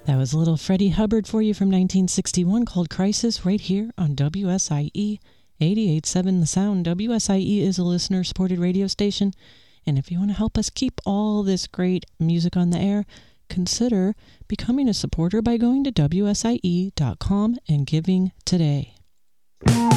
That was a little Freddie Hubbard for you from 1961 called Crisis right here on WSIE 88.7 The Sound. WSIE is a listener-supported radio station, and if you want to help us keep all this great music on the air, consider becoming a supporter by going to WSIE.com and giving today.